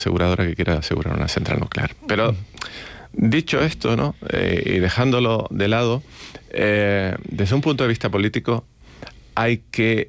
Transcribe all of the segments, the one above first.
aseguradora que quiera asegurar una central nuclear. Pero dicho esto, ¿no? Y dejándolo de lado, desde un punto de vista político hay que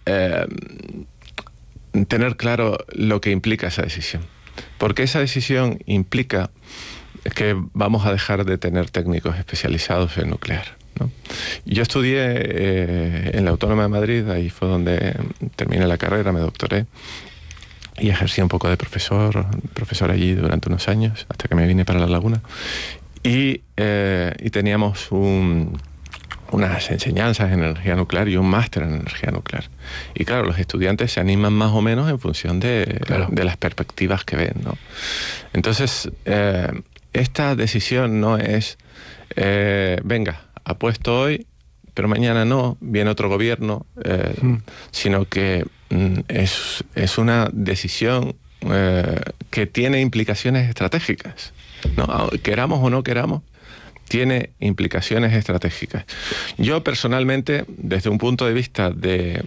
tener claro lo que implica esa decisión. Porque esa decisión implica que vamos a dejar de tener técnicos especializados en nuclear, ¿no? Yo estudié en la Autónoma de Madrid, ahí fue donde terminé la carrera, me doctoré, y ejercí un poco de profesor allí durante unos años, hasta que me vine para La Laguna. Y teníamos unas enseñanzas en energía nuclear y un máster en energía nuclear. Y claro, los estudiantes se animan más o menos en función de las perspectivas que ven, ¿no? Entonces, esta decisión no es, venga, apuesto hoy, pero mañana no, viene otro gobierno, sino que es una decisión que tiene implicaciones estratégicas, ¿no? Queramos o no queramos, tiene implicaciones estratégicas. Yo personalmente, desde un punto de vista de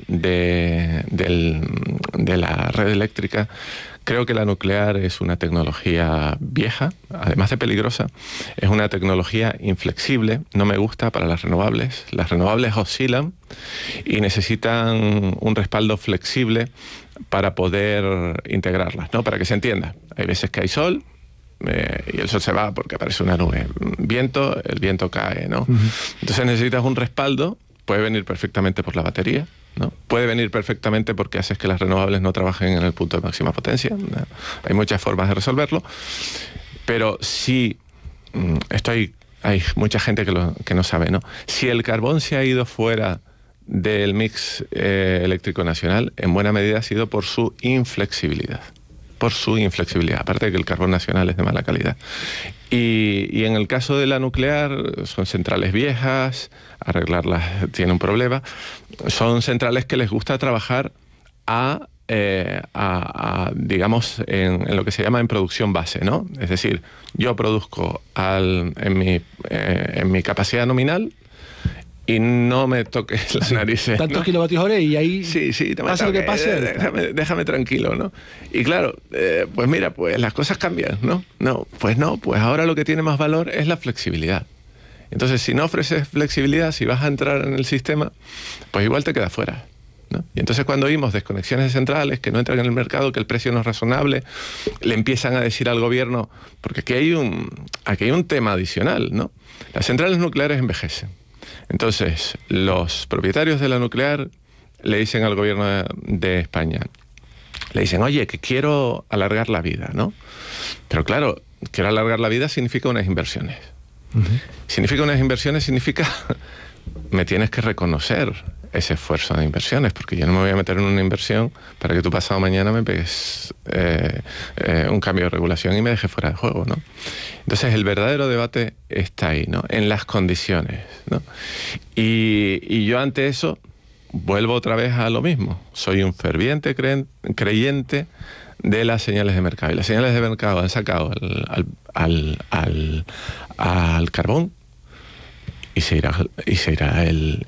la red eléctrica, creo que la nuclear es una tecnología vieja, además de peligrosa. Es una tecnología inflexible, no me gusta para las renovables. Las renovables oscilan y necesitan un respaldo flexible para poder integrarlas, ¿no? Para que se entienda. Hay veces que hay sol, y el sol se va porque aparece una nube. Viento, el viento cae, ¿no? Entonces necesitas un respaldo. Puede venir perfectamente por la batería, ¿no? Puede venir perfectamente porque haces que las renovables no trabajen en el punto de máxima potencia, ¿no? Hay muchas formas de resolverlo, pero si hay mucha gente que no sabe, ¿no? Si el carbón se ha ido fuera del mix eléctrico nacional, en buena medida ha sido por su inflexibilidad. Aparte de que el carbón nacional es de mala calidad. Y en el caso de la nuclear, son centrales viejas, arreglarlas tiene un problema. Son centrales que les gusta trabajar digamos, en lo que se llama en producción base, ¿no? Es decir, yo produzco en mi capacidad nominal, y no me toques las narices. Tantos kilovatios hora y ahí pasa lo que pase. Déjame tranquilo, ¿no? Y claro, pues mira, pues las cosas cambian, ¿no? Pues ahora lo que tiene más valor es la flexibilidad. Entonces, si no ofreces flexibilidad, si vas a entrar en el sistema, pues igual te quedas fuera, ¿no? Y entonces cuando oímos desconexiones de centrales que no entran en el mercado, que el precio no es razonable, le empiezan a decir al gobierno, porque aquí hay un tema adicional, ¿no? Las centrales nucleares envejecen. Entonces, los propietarios de la nuclear le dicen al gobierno de España, le dicen, oye, que quiero alargar la vida, ¿no? Pero claro, quiero alargar la vida significa unas inversiones. Significa, me tienes que reconocer ese esfuerzo de inversiones, porque yo no me voy a meter en una inversión para que tú pasado mañana me pegues un cambio de regulación y me dejes fuera de juego, ¿no? Entonces el verdadero debate está ahí, ¿no? En las condiciones, ¿no? Y yo ante eso vuelvo otra vez a lo mismo. Soy un ferviente creyente de las señales de mercado. Y las señales de mercado han sacado al carbón, y se irá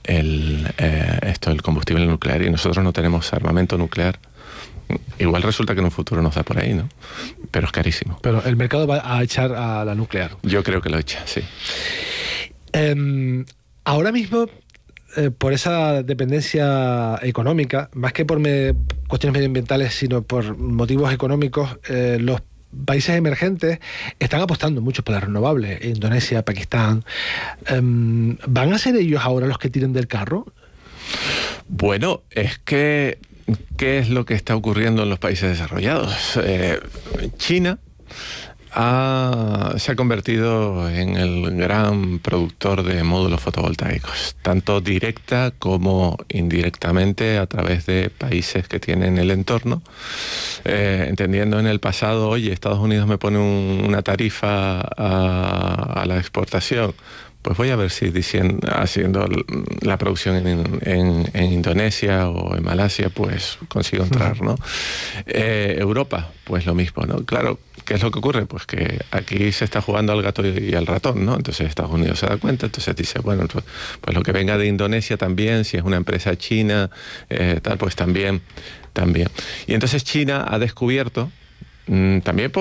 el combustible nuclear, y nosotros no tenemos armamento nuclear. Igual resulta que en un futuro nos da por ahí, ¿no? Pero es carísimo. Pero el mercado va a echar a la nuclear. Yo creo que lo echa, sí. Ahora mismo, por esa dependencia económica, más que por cuestiones medioambientales, sino por motivos económicos, los países emergentes están apostando mucho por las renovables. Indonesia, Pakistán. ¿Van a ser ellos ahora los que tiren del carro? Bueno, es que ¿qué es lo que está ocurriendo en los países desarrollados? China se ha convertido en el gran productor de módulos fotovoltaicos, tanto directa como indirectamente a través de países que tienen el entorno, entendiendo en el pasado, oye, Estados Unidos me pone una tarifa a la exportación, pues voy a ver si haciendo la producción en Indonesia o en Malasia, pues consigo entrar, ¿no? Europa, pues lo mismo, ¿no? Claro, ¿qué es lo que ocurre? Pues que aquí se está jugando al gato y al ratón, ¿no? Entonces Estados Unidos se da cuenta, entonces dice, bueno, pues lo que venga de Indonesia también, si es una empresa china, pues también. Y entonces China ha descubierto También